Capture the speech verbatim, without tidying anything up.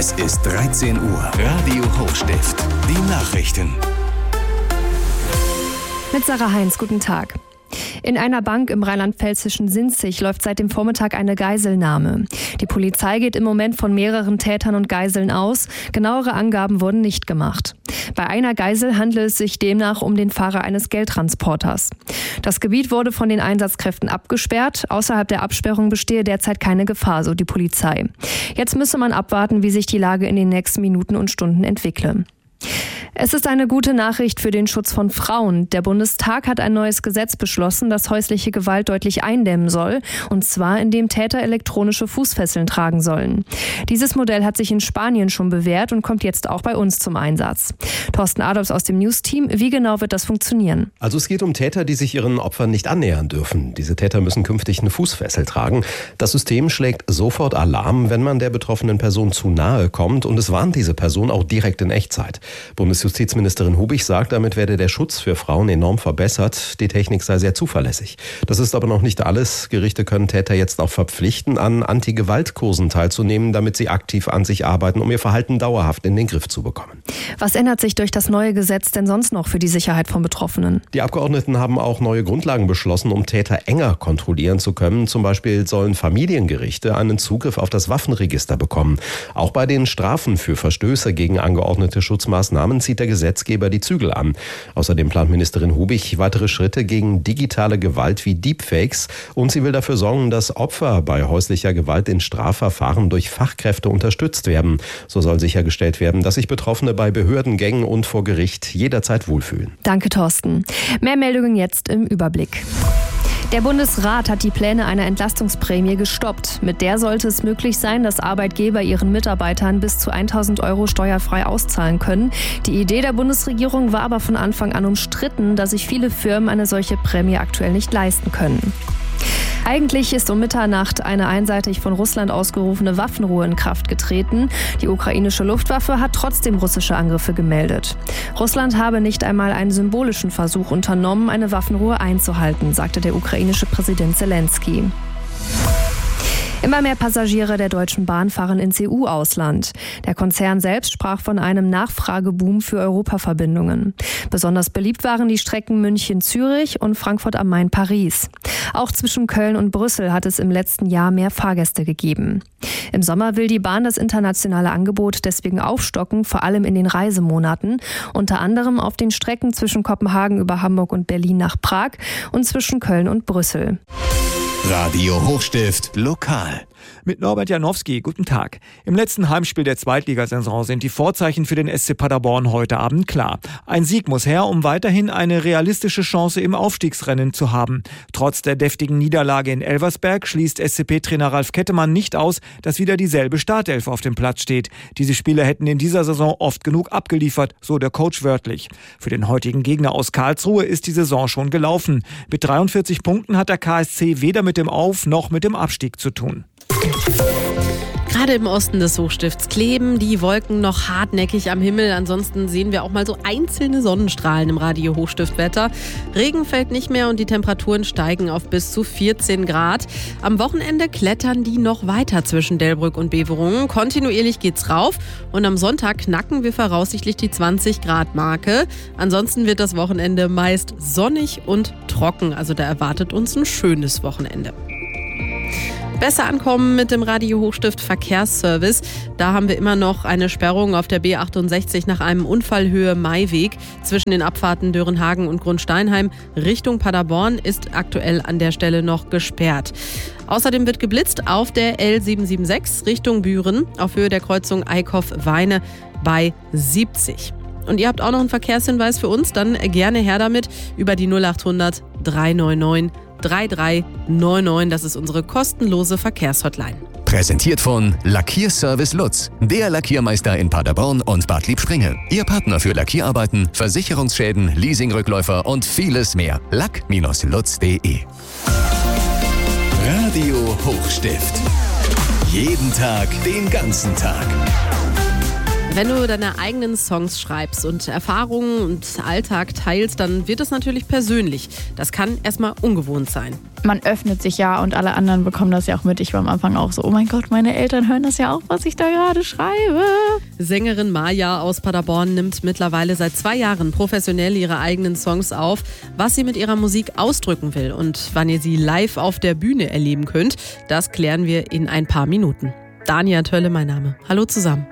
Es ist dreizehn Uhr. Radio Hochstift. Die Nachrichten. Mit Sarah Heinz, guten Tag. In einer Bank im rheinland-pfälzischen Sinzig läuft seit dem Vormittag eine Geiselnahme. Die Polizei geht im Moment von mehreren Tätern und Geiseln aus. Genauere Angaben wurden nicht gemacht. Bei einer Geisel handelt es sich demnach um den Fahrer eines Geldtransporters. Das Gebiet wurde von den Einsatzkräften abgesperrt. Außerhalb der Absperrung bestehe derzeit keine Gefahr, so die Polizei. Jetzt müsse man abwarten, wie sich die Lage in den nächsten Minuten und Stunden entwickle. Es ist eine gute Nachricht für den Schutz von Frauen. Der Bundestag hat ein neues Gesetz beschlossen, das häusliche Gewalt deutlich eindämmen soll, und zwar indem Täter elektronische Fußfesseln tragen sollen. Dieses Modell hat sich in Spanien schon bewährt und kommt jetzt auch bei uns zum Einsatz. Thorsten Adolfs aus dem News-Team, wie genau wird das funktionieren? Also es geht um Täter, die sich ihren Opfern nicht annähern dürfen. Diese Täter müssen künftig eine Fußfessel tragen. Das System schlägt sofort Alarm, wenn man der betroffenen Person zu nahe kommt, und es warnt diese Person auch direkt in Echtzeit. Bundesjustizministerin Hubig sagt, damit werde der Schutz für Frauen enorm verbessert. Die Technik sei sehr zuverlässig. Das ist aber noch nicht alles. Gerichte können Täter jetzt auch verpflichten, an Anti-Gewalt-Kursen teilzunehmen, damit sie aktiv an sich arbeiten, um ihr Verhalten dauerhaft in den Griff zu bekommen. Was ändert sich durch das neue Gesetz denn sonst noch für die Sicherheit von Betroffenen? Die Abgeordneten haben auch neue Grundlagen beschlossen, um Täter enger kontrollieren zu können. Zum Beispiel sollen Familiengerichte einen Zugriff auf das Waffenregister bekommen. Auch bei den Strafen für Verstöße gegen angeordnete Schutzmaßnahmen zieht der Gesetzgeber die Zügel an. Außerdem plant Ministerin Hubig weitere Schritte gegen digitale Gewalt wie Deepfakes, und sie will dafür sorgen, dass Opfer bei häuslicher Gewalt in Strafverfahren durch Fachkräfte unterstützt werden. So soll sichergestellt werden, dass sich Betroffene bei Behördengängen und vor Gericht jederzeit wohlfühlen. Danke, Thorsten. Mehr Meldungen jetzt im Überblick. Der Bundesrat hat die Pläne einer Entlastungsprämie gestoppt. Mit der sollte es möglich sein, dass Arbeitgeber ihren Mitarbeitern bis zu tausend Euro steuerfrei auszahlen können. Die Idee der Bundesregierung war aber von Anfang an umstritten, da sich viele Firmen eine solche Prämie aktuell nicht leisten können. Eigentlich ist um Mitternacht eine einseitig von Russland ausgerufene Waffenruhe in Kraft getreten. Die ukrainische Luftwaffe hat trotzdem russische Angriffe gemeldet. Russland habe nicht einmal einen symbolischen Versuch unternommen, eine Waffenruhe einzuhalten, sagte der ukrainische Präsident Zelensky. Immer mehr Passagiere der Deutschen Bahn fahren ins E U-Ausland. Der Konzern selbst sprach von einem Nachfrageboom für Europaverbindungen. Besonders beliebt waren die Strecken München-Zürich und Frankfurt am Main-Paris. Auch zwischen Köln und Brüssel hat es im letzten Jahr mehr Fahrgäste gegeben. Im Sommer will die Bahn das internationale Angebot deswegen aufstocken, vor allem in den Reisemonaten, unter anderem auf den Strecken zwischen Kopenhagen über Hamburg und Berlin nach Prag und zwischen Köln und Brüssel. Radio Hochstift lokal. Mit Norbert Janowski, guten Tag. Im letzten Heimspiel der Zweitligasaison sind die Vorzeichen für den S C Paderborn heute Abend klar. Ein Sieg muss her, um weiterhin eine realistische Chance im Aufstiegsrennen zu haben. Trotz der deftigen Niederlage in Elversberg schließt S C P-Trainer Ralf Kettemann nicht aus, dass wieder dieselbe Startelf auf dem Platz steht. Diese Spieler hätten in dieser Saison oft genug abgeliefert, so der Coach wörtlich. Für den heutigen Gegner aus Karlsruhe ist die Saison schon gelaufen. Mit dreiundvierzig Punkten hat der K S C weder mit dem Auf- noch mit dem Abstieg zu tun. Gerade im Osten des Hochstifts kleben die Wolken noch hartnäckig am Himmel. Ansonsten sehen wir auch mal so einzelne Sonnenstrahlen im Radio Hochstiftwetter. Regen fällt nicht mehr und die Temperaturen steigen auf bis zu vierzehn Grad. Am Wochenende klettern die noch weiter zwischen Delbrück und Beverungen. Kontinuierlich geht's rauf und am Sonntag knacken wir voraussichtlich die zwanzig Grad Marke. Ansonsten wird das Wochenende meist sonnig und trocken. Also da erwartet uns ein schönes Wochenende. Besser ankommen mit dem Radio Hochstift Verkehrsservice. Da haben wir immer noch eine Sperrung auf der B achtundsechzig nach einem Unfallhöhe Maiweg. Zwischen den Abfahrten Dörenhagen und Grundsteinheim Richtung Paderborn ist aktuell an der Stelle noch gesperrt. Außerdem wird geblitzt auf der L sieben sieben sechs Richtung Büren auf Höhe der Kreuzung Eickhoff-Weine bei siebzig. Und ihr habt auch noch einen Verkehrshinweis für uns? Dann gerne her damit über die null achthundert dreihundertneunundneunzig drei drei neun neun. Das ist unsere kostenlose Verkehrshotline. Präsentiert von Lackierservice Lutz, der Lackiermeister in Paderborn und Bad Liebspringe. Ihr Partner für Lackierarbeiten, Versicherungsschäden, Leasingrückläufer und vieles mehr. lack Bindestrich lutz punkt de. Radio Hochstift. Jeden Tag, den ganzen Tag. Wenn du deine eigenen Songs schreibst und Erfahrungen und Alltag teilst, dann wird es natürlich persönlich. Das kann erstmal ungewohnt sein. Man öffnet sich ja und alle anderen bekommen das ja auch mit. Ich war am Anfang auch so, oh mein Gott, meine Eltern hören das ja auch, was ich da gerade schreibe. Sängerin Maja aus Paderborn nimmt mittlerweile seit zwei Jahren professionell ihre eigenen Songs auf. Was sie mit ihrer Musik ausdrücken will und wann ihr sie live auf der Bühne erleben könnt, das klären wir in ein paar Minuten. Dania Tölle mein Name. Hallo zusammen.